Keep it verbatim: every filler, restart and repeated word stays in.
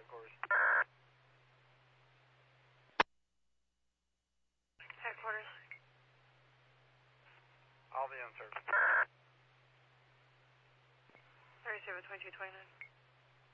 headquarters. Headquarters. I'll be on service. thirty-seven twenty-two twenty-nine.